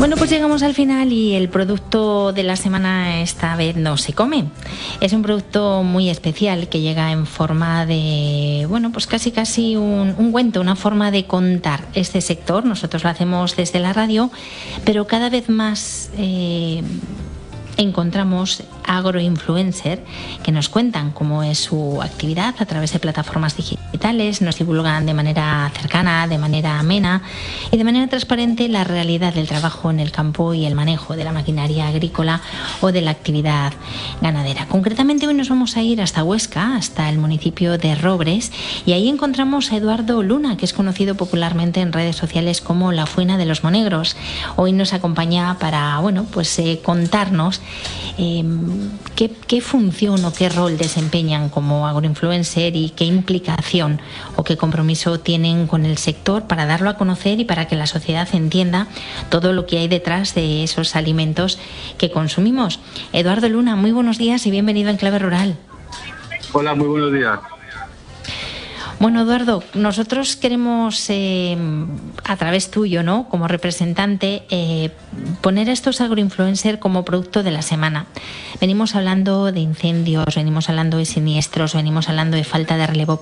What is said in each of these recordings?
Bueno, pues llegamos al final y el producto de la semana esta vez no se come. Es un producto muy especial que llega en forma de, bueno, pues casi un cuento, una forma de contar este sector. Nosotros lo hacemos desde la radio, pero cada vez más encontramos agroinfluencer que nos cuentan cómo es su actividad a través de plataformas digitales, nos divulgan de manera cercana, de manera amena y de manera transparente la realidad del trabajo en el campo y el manejo de la maquinaria agrícola o de la actividad ganadera. Concretamente hoy nos vamos a ir hasta Huesca, hasta el municipio de Robres, y ahí encontramos a Eduardo Luna, que es conocido popularmente en redes sociales como la Fuina de los Monegros. Hoy nos acompaña para, bueno, pues contarnos qué función o qué rol desempeñan como agroinfluencer y qué implicación o qué compromiso tienen con el sector para darlo a conocer y para que la sociedad entienda todo lo que hay detrás de esos alimentos que consumimos. Eduardo Luna, muy buenos días y bienvenido a Enclave Rural. Hola, muy buenos días. Bueno, Eduardo, nosotros queremos, a través tuyo, ¿no?, como representante, poner a estos agroinfluencers como producto de la semana. Venimos hablando de incendios, venimos hablando de siniestros, venimos hablando de falta de relevo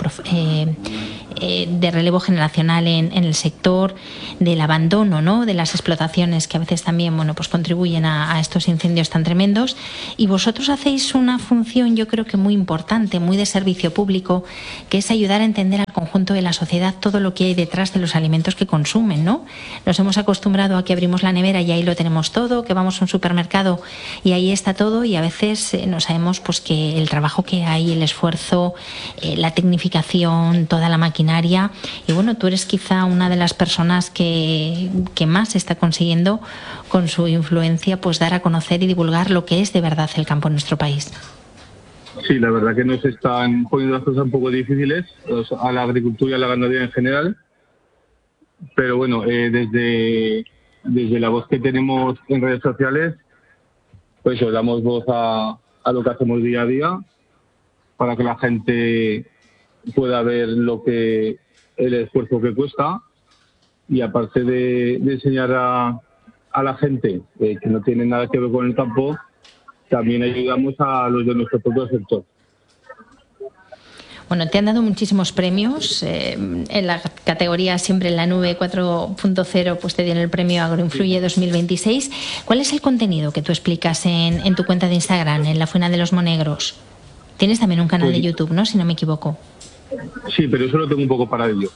generacional en el sector, del abandono, ¿no?, de las explotaciones que a veces también, bueno, pues contribuyen a estos incendios tan tremendos. Y vosotros hacéis una función, yo creo que muy importante, muy de servicio público, que es ayudar a entender al conjunto de la sociedad todo lo que hay detrás de los alimentos que consumen, ¿no? Nos hemos acostumbrado a que abrimos la nevera y ahí lo tenemos todo, que vamos a un supermercado y ahí está todo, y a veces no sabemos pues que el trabajo que hay, el esfuerzo, la tecnificación, toda la maquinaria. Y bueno, tú eres quizá una de las personas que más está consiguiendo con su influencia pues dar a conocer y divulgar lo que es de verdad el campo en nuestro país. Sí, la verdad que nos están poniendo las cosas un poco difíciles a la agricultura y a la ganadería en general, pero bueno, desde la voz que tenemos en redes sociales, pues damos voz a lo que hacemos día a día para que la gente pueda ver el esfuerzo que cuesta, y aparte de enseñar a la gente que no tiene nada que ver con el campo, también ayudamos a los de nuestro propio sector. Bueno, te han dado muchísimos premios. En la categoría Siempre en la Nube 4.0, pues te dieron el premio Agroinfluye 2026. ¿Cuál es el contenido que tú explicas en tu cuenta de Instagram, en La Fuina de los Monegros? Tienes también un canal de YouTube, ¿no?, si no me equivoco. Sí, pero eso lo tengo un poco paradillo.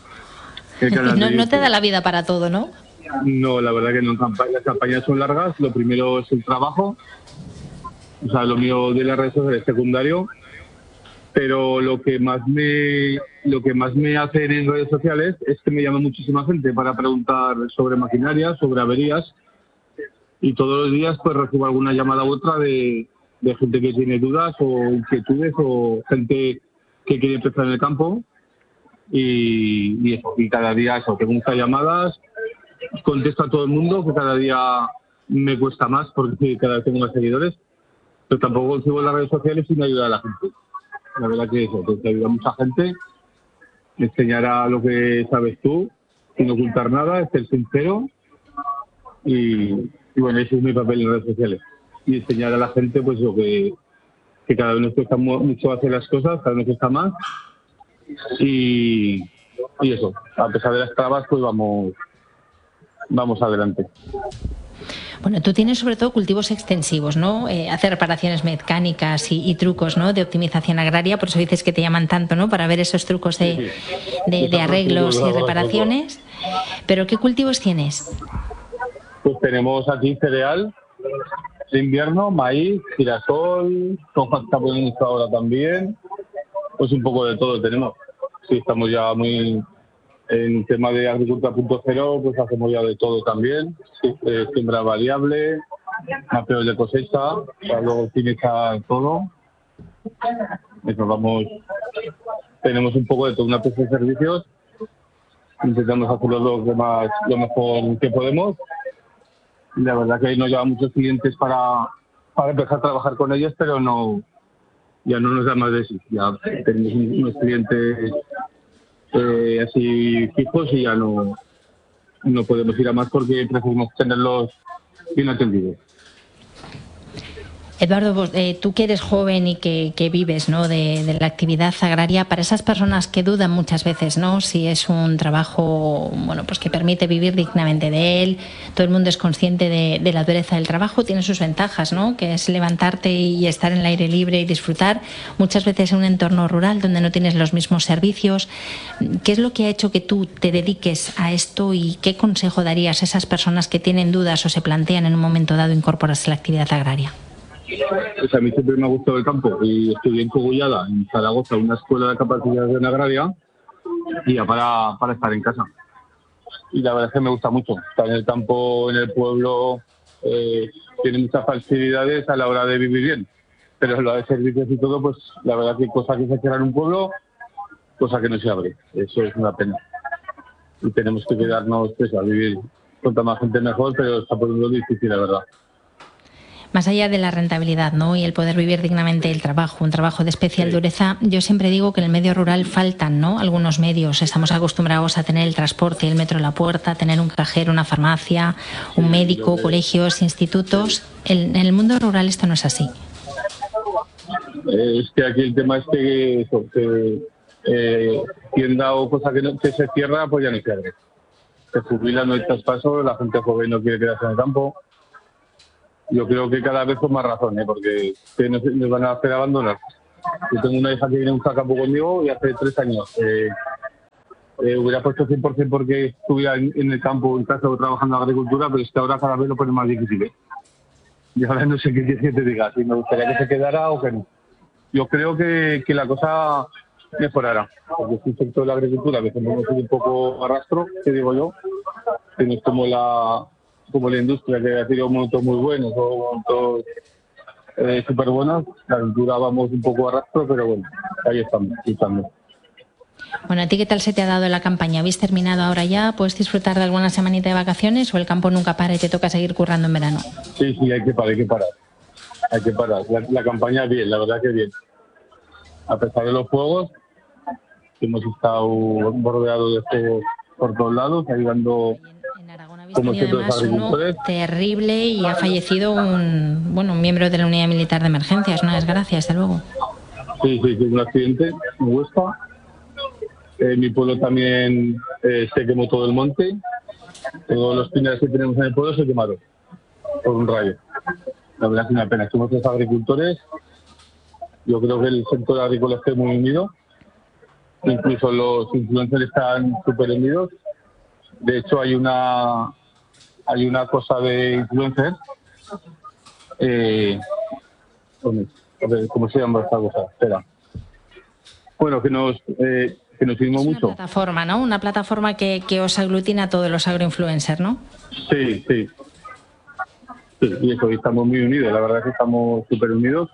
No te da la vida para todo, ¿no? No, la verdad que no. Las campañas son largas. Lo primero es el trabajo. O sea, lo mío de las redes sociales es secundario, pero lo que más me hacen en redes sociales es que me llama muchísima gente para preguntar sobre maquinaria, sobre averías, y todos los días pues recibo alguna llamada u otra de gente que tiene dudas o inquietudes, o gente que quiere empezar en el campo, y cada día eso, tengo muchas llamadas, contesto a todo el mundo, que cada día me cuesta más porque cada vez tengo más seguidores. Pero tampoco consigo en las redes sociales sin ayudar a la gente. La verdad que eso, te ayuda a mucha gente, enseñar lo que sabes tú, sin ocultar nada, ser sincero, y bueno, ese es mi papel en redes sociales. Y enseñar a la gente pues lo que cada vez nos cuesta mucho hacer las cosas, cada vez nos cuesta más, y eso, a pesar de las trabas, pues vamos adelante. Bueno, tú tienes sobre todo cultivos extensivos, ¿no? Hacer reparaciones mecánicas y trucos, ¿no?, de optimización agraria, por eso dices que te llaman tanto, ¿no?, para ver esos trucos de arreglos y reparaciones. ¿Pero qué cultivos tienes? Pues tenemos aquí cereal de invierno, maíz, girasol, soja está poniendo ahora también, pues un poco de todo tenemos. Sí, estamos ya muy... En tema de agricultura 0.0, pues hacemos ya de todo también. Sí, siembra variable, mapeos de cosecha, para luego finalizar todo. Tenemos un poco de todo, una pieza de servicios. Intentamos hacerlo lo mejor que podemos. Y la verdad que nos llevan muchos clientes para empezar a trabajar con ellos, pero ya no nos da más de sí. Ya tenemos unos clientes así fijos y ya no podemos ir a más porque preferimos tenerlos bien atendidos. Eduardo, tú que eres joven y que vives, ¿no?, de la actividad agraria, para esas personas que dudan muchas veces, ¿no?, si es un trabajo, bueno, pues que permite vivir dignamente de él, todo el mundo es consciente de la dureza del trabajo, tiene sus ventajas, ¿no?, que es levantarte y estar en el aire libre y disfrutar, muchas veces en un entorno rural donde no tienes los mismos servicios. ¿Qué es lo que ha hecho que tú te dediques a esto y qué consejo darías a esas personas que tienen dudas o se plantean en un momento dado incorporarse a la actividad agraria? Pues a mí siempre me ha gustado el campo y estudié en Cogullada, en Zaragoza, una escuela de capacitación agraria, y ya para estar en casa. Y la verdad es que me gusta mucho. Estar en el campo, en el pueblo, tiene muchas facilidades a la hora de vivir bien. Pero lo de servicios y todo, pues la verdad que hay cosas que se cierran en un pueblo, cosa que no se abre. Eso es una pena. Y tenemos que quedarnos pues, a vivir con más gente mejor, pero está poniendo difícil, la verdad. Más allá de la rentabilidad, ¿no?, y el poder vivir dignamente el trabajo, un trabajo de especial dureza, yo siempre digo que en el medio rural faltan, ¿no?, algunos medios. Estamos acostumbrados a tener el transporte, el metro a la puerta, tener un cajero, una farmacia, un médico, colegios, institutos. En el mundo rural esto no es así. Es que aquí el tema es que tienda o cosa que se cierra, pues ya no se abre. Se jubilan, no hay traspaso, la gente joven no quiere quedarse en el campo. Yo creo que cada vez con más razón, porque nos van a hacer abandonar. Yo tengo una hija que viene a un campo conmigo y hace 3 años hubiera puesto 100% porque estuviera en el campo, en casa o trabajando en la agricultura, pero es que ahora cada vez lo pone más difícil. Y ahora no sé qué quieres que te diga, si me gustaría que se quedara o que no. Yo creo que la cosa mejorará, porque es un sector de la agricultura que siempre hemos sido un poco arrastro, que digo yo, que no es como la industria, que ha tenido momentos muy buenos o momentos súper buenos. La agricultura vamos un poco a rastro, pero bueno, ahí estamos, luchando. Bueno, ¿a ti qué tal se te ha dado la campaña? ¿Habéis terminado ahora ya? ¿Puedes disfrutar de alguna semanita de vacaciones o el campo nunca para y te toca seguir currando en verano? Sí, hay que parar. La campaña bien, la verdad que bien. A pesar de los fuegos, hemos estado bordeados de fuegos por todos lados, ayudando. Como además uno terrible y ha fallecido un miembro de la unidad militar de emergencias, una desgracia, desde luego. Sí, un accidente en Huesca. En mi pueblo también se quemó todo el monte. Todos los pineros que tenemos en el pueblo se quemaron por un rayo. La verdad es una pena. Somos los agricultores. Yo creo que el sector agrícola está muy unido. Incluso los influencers están súper unidos. De hecho, hay una cosa de influencers. ¿Cómo se llama esta cosa? Espera. Bueno, que nos unimos mucho. Una plataforma, ¿no? Una plataforma que os aglutina a todos los agroinfluencers, ¿no? Sí. Y eso, estamos muy unidos. La verdad es que estamos súper unidos.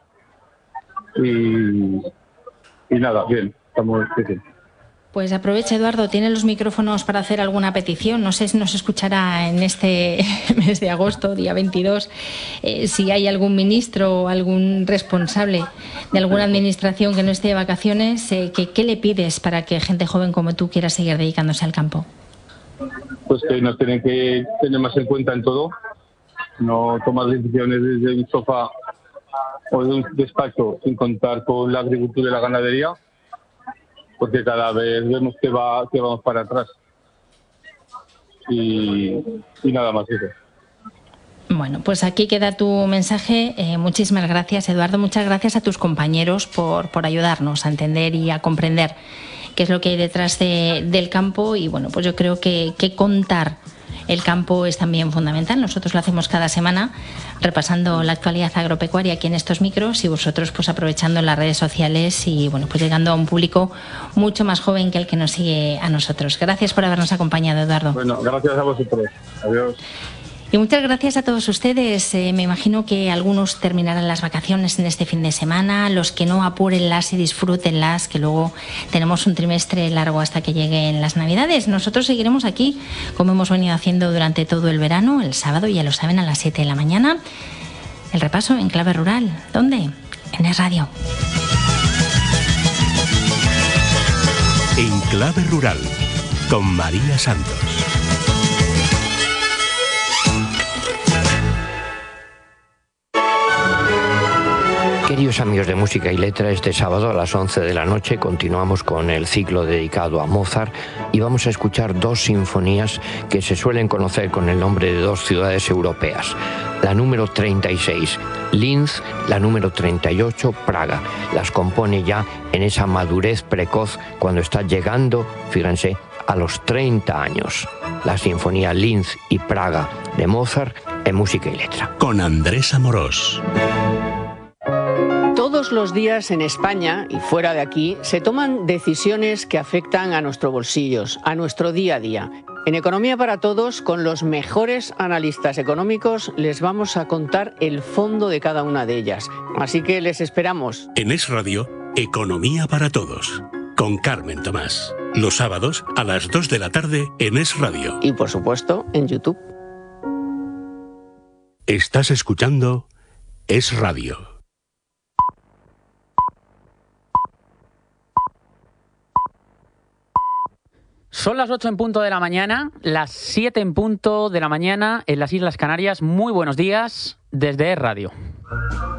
Y nada, bien. Estamos... Sí. Pues aprovecha, Eduardo, tiene los micrófonos para hacer alguna petición. No sé si nos escuchará en este mes de agosto, día 22, si hay algún ministro o algún responsable de alguna administración que no esté de vacaciones, ¿qué le pides para que gente joven como tú quiera seguir dedicándose al campo? Pues que nos tienen que tener más en cuenta en todo, no tomar decisiones desde un sofá o de un despacho sin contar con la agricultura y la ganadería, porque cada vez vemos que vamos para atrás. Y nada más eso. Bueno, pues aquí queda tu mensaje. Muchísimas gracias, Eduardo. Muchas gracias a tus compañeros por ayudarnos a entender y a comprender qué es lo que hay detrás del campo. Y bueno, pues yo creo que contar el campo es también fundamental. Nosotros lo hacemos cada semana repasando la actualidad agropecuaria aquí en estos micros y vosotros pues aprovechando las redes sociales y bueno, pues llegando a un público mucho más joven que el que nos sigue a nosotros. Gracias por habernos acompañado, Eduardo. Bueno, gracias a vosotros. Adiós. Y muchas gracias a todos ustedes. Me imagino que algunos terminarán las vacaciones en este fin de semana, los que no, apúrenlas y disfrútenlas, que luego tenemos un trimestre largo hasta que lleguen las Navidades. Nosotros seguiremos aquí, como hemos venido haciendo durante todo el verano, el sábado, ya lo saben, a las 7 de la mañana. El repaso en Clave Rural. ¿Dónde? En Es Radio. En Clave Rural, con María Santos. Queridos amigos de Música y Letra, este sábado a las 11 de la noche continuamos con el ciclo dedicado a Mozart y vamos a escuchar dos sinfonías que se suelen conocer con el nombre de dos ciudades europeas. La número 36, Linz, la número 38, Praga. Las compone ya en esa madurez precoz cuando está llegando, fíjense, a los 30 años. La sinfonía Linz y Praga de Mozart en Música y Letra. Con Andrés Amorós. Todos los días en España y fuera de aquí se toman decisiones que afectan a nuestros bolsillos, a nuestro día a día. En Economía para Todos, con los mejores analistas económicos, les vamos a contar el fondo de cada una de ellas. Así que les esperamos. En Es Radio, Economía para Todos, con Carmen Tomás. Los sábados a las 2 de la tarde en Es Radio. Y por supuesto, en YouTube. Estás escuchando Es Radio. Son las 8 en punto de la mañana, las 7 en punto de la mañana en las Islas Canarias. Muy buenos días desde Es Radio.